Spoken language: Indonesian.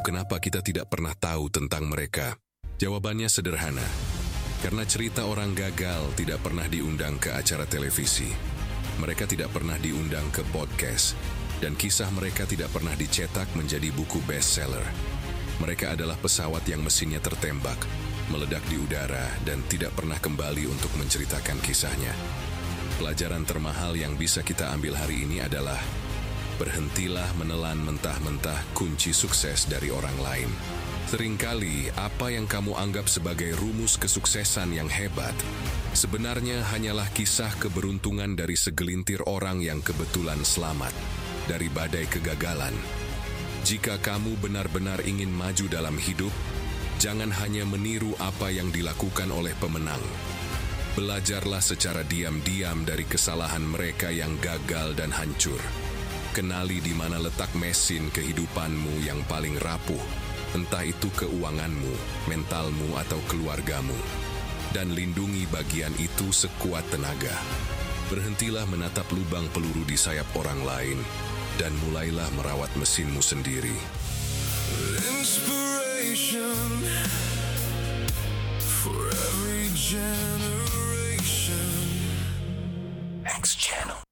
kenapa kita tidak pernah tahu tentang mereka? Jawabannya sederhana. Karena cerita orang gagal tidak pernah diundang ke acara televisi. Mereka tidak pernah diundang ke podcast. Dan kisah mereka tidak pernah dicetak menjadi buku bestseller. Mereka adalah pesawat yang mesinnya tertembak, meledak di udara, dan tidak pernah kembali untuk menceritakan kisahnya. Pelajaran termahal yang bisa kita ambil hari ini adalah berhentilah menelan mentah-mentah kunci sukses dari orang lain. Seringkali, apa yang kamu anggap sebagai rumus kesuksesan yang hebat, sebenarnya hanyalah kisah keberuntungan dari segelintir orang yang kebetulan selamat dari badai kegagalan. Jika kamu benar-benar ingin maju dalam hidup, jangan hanya meniru apa yang dilakukan oleh pemenang. Belajarlah secara diam-diam dari kesalahan mereka yang gagal dan hancur. Kenali di mana letak mesin kehidupanmu yang paling rapuh, entah itu keuanganmu, mentalmu, atau keluargamu. Dan lindungi bagian itu sekuat tenaga. Berhentilah menatap lubang peluru di sayap orang lain, dan mulailah merawat mesinmu sendiri. Inspiration for every generation. X Channel.